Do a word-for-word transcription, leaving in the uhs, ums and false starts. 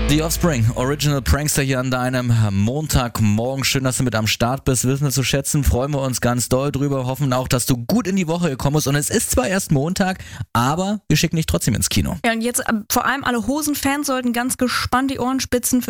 The Offspring, Original Prankster hier an deinem Montagmorgen. Schön, dass du mit am Start bist. Wissen wir zu schätzen, freuen wir uns ganz doll drüber. Hoffen auch, dass du gut in die Woche gekommen bist. Und es ist zwar erst Montag, aber wir schicken dich trotzdem ins Kino. Ja, und jetzt äh, vor allem alle Hosenfans sollten ganz gespannt die Ohren spitzen für